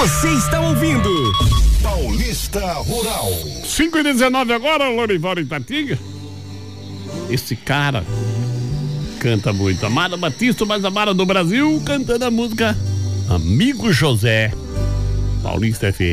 Você está ouvindo Paulista Rural. 5h19 agora, Lorival Itatinga. Esse cara canta muito. Amada Batista, mais amada do Brasil, cantando a música Amigo José. Paulista FM.